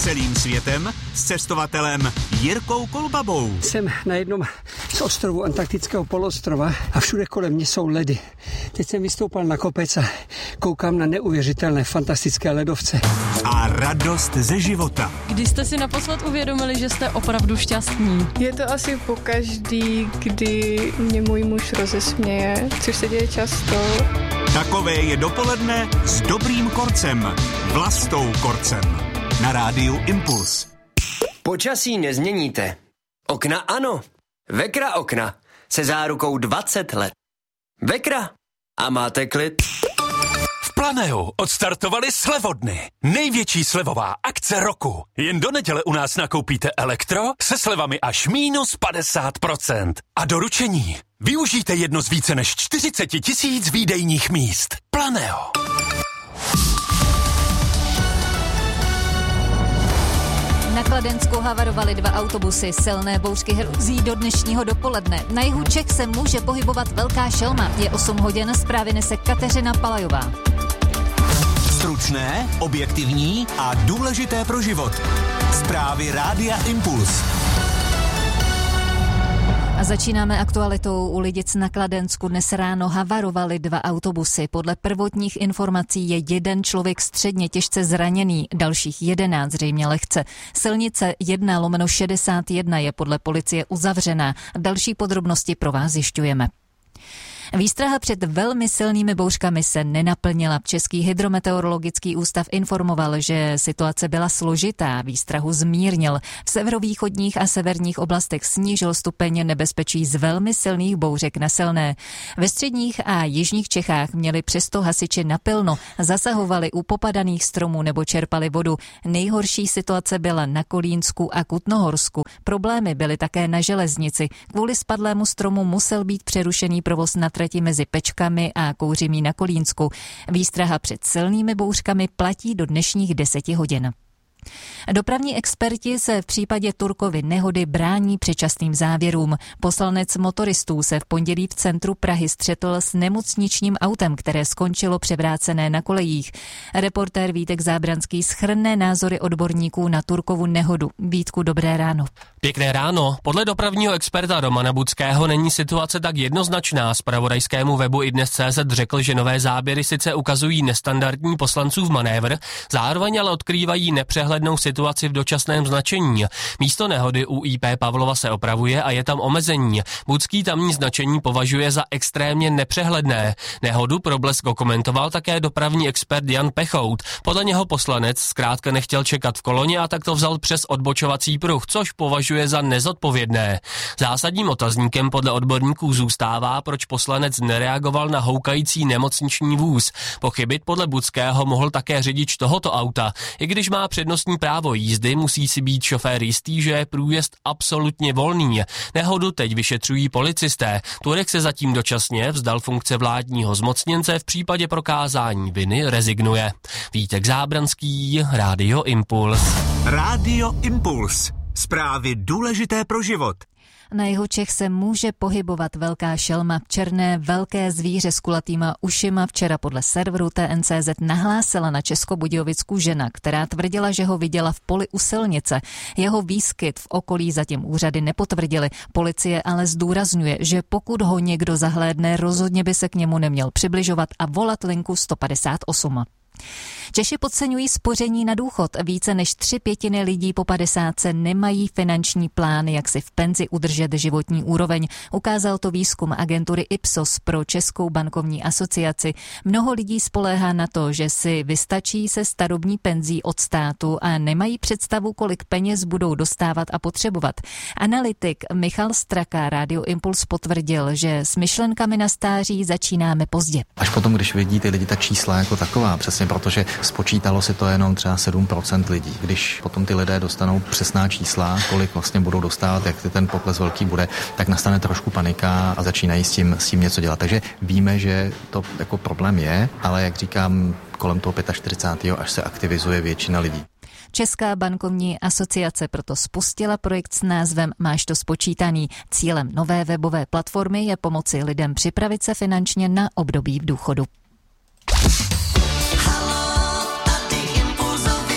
Celým světem s cestovatelem Jirkou Kolbabou. Jsem na jednom z ostrovů Antarktického poloostrova a všude kolem mě jsou ledy. Teď jsem vystoupal na kopec a koukám na neuvěřitelné fantastické ledovce. A radost ze života. Kdy jste si naposled uvědomili, že jste opravdu šťastní? Je to asi pokaždý, kdy mě můj muž rozesměje, což se děje často. Takové je dopoledne s dobrým Korcem. Vlastou Korcem. Na rádiu Impuls. Počasí nezměníte. Okna ano. Vekra okna se zárukou 20 let. Vekra a máte klid. V Planeu odstartovali slevodny. Největší slevová akce roku. Jen do neděle u nás nakoupíte elektro se slevami až minus 50%. A doručení. Využijte jedno z více než 40 000 výdejních míst. Planeo. Na Kladensku havarovaly 2 autobusy. Silné bouřky hrozí do dnešního dopoledne. Na jihu Čech se může pohybovat velká šelma. Je 8 hodin, zprávy nese Kateřina Palajová. Stručné, objektivní a důležité pro život. Zprávy Rádia Impuls. A začínáme aktualitou. U Lidic na Kladensku dnes ráno havarovaly 2 autobusy. Podle prvotních informací je 1 člověk středně těžce zraněný, dalších 11 zřejmě lehce. Silnice 1/61 je podle policie uzavřená. Další podrobnosti pro vás zjišťujeme. Výstraha před velmi silnými bouřkami se nenaplnila. Český hydrometeorologický ústav informoval, že situace byla složitá, výstrahu zmírnil. V severovýchodních a severních oblastech snížil stupeň nebezpečí z velmi silných bouřek na silné. Ve středních a jižních Čechách měli přesto hasiči napilno, zasahovali u popadaných stromů nebo čerpali vodu. Nejhorší situace byla na Kolínsku a Kutnohorsku. Problémy byly také na železnici. Kvůli spadlému stromu musel být přerušený provoz na trati mezi Pečkami a Kouřimí na Kolínsku. Výstraha před silnými bouřkami platí do dnešních 10 hodin. Dopravní experti se v případě Turkovy nehody brání předčasným závěrům. Poslanec motoristů se v pondělí v centru Prahy střetl s nemocničním autem, které skončilo převrácené na kolejích. Reportér Vítek Zábranský shrne názory odborníků na Turkovu nehodu. Vítku, dobré ráno. Pěkné ráno. Podle dopravního experta Romana Budského není situace tak jednoznačná. Zpravodajskému webu iDnes.cz řekl, že nové záběry sice ukazují nestandardní poslancův manévr, zároveň ale odkrývají nepřehlednou situaci v dočasném značení. Místo nehody u IP Pavlova se opravuje a je tam omezení. Budský tamní značení považuje za extrémně nepřehledné. Nehodu pro Blesk komentoval také dopravní expert Jan Pechout. Podle něho poslanec zkrátka nechtěl čekat v koloně a tak to vzal přes odbočovací pruh, což považuje za nezodpovědné. Zásadním otazníkem podle odborníků zůstává, proč poslanec nereagoval na houkající nemocniční vůz. Pochybit podle Budského mohl také řidič tohoto auta. I když má přednostní právo jízdy, musí si být šofér jistý, že je průjezd absolutně volný. Nehodu teď vyšetřují policisté. Turek se zatím dočasně vzdal funkce vládního zmocněnce, v případě prokázání viny rezignuje. Vítek Zábranský, Rádio Impuls. Rádio Impuls. Zprávy důležité pro život. Na jihu Čech se může pohybovat velká šelma. Černé velké zvíře s kulatýma ušima včera podle serveru TNCZ nahlásila na Českobudějovicku žena, která tvrdila, že ho viděla v poli u silnice. Jeho výskyt v okolí zatím úřady nepotvrdily. Policie ale zdůrazňuje, že pokud ho někdo zahlédne, rozhodně by se k němu neměl přibližovat a volat linku 158. Češi podceňují spoření na důchod. Více než 3/5 lidí po 50 nemají finanční plán, jak si v penzi udržet životní úroveň. Ukázal to výzkum agentury Ipsos pro Českou bankovní asociaci. Mnoho lidí spoléhá na to, že si vystačí se starobní penzí od státu a nemají představu, kolik peněz budou dostávat a potřebovat. Analytik Michal Straka Radio Impuls potvrdil, že s myšlenkami na stáří začínáme pozdě. Až potom, když vidí ty lidi ta čísla jako taková, přesně protože spočítalo si to jenom třeba 7% lidí. Když potom ty lidé dostanou přesná čísla, kolik vlastně budou dostávat, jak ten pokles velký bude, tak nastane trošku panika a začínají s tím něco dělat. Takže víme, že to jako problém je, ale jak říkám, kolem toho 45. až se aktivizuje většina lidí. Česká bankovní asociace proto spustila projekt s názvem Máš to spočítaný. Cílem nové webové platformy je pomoci lidem připravit se finančně na období v důchodu.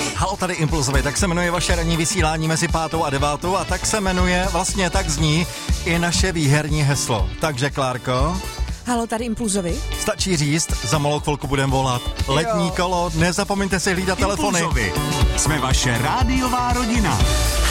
tady Impulzovi, tak se jmenuje vaše ranní vysílání mezi 5. a 9. a tak se jmenuje, vlastně tak zní i naše výherní heslo. Takže Klárko... Halo, tady Impulzovi. Stačí říct, za malou chvilku budeme volat. Letní kolo, nezapomeňte si hlídat telefony. Impulzovi. Jsme vaše rádiová rodina.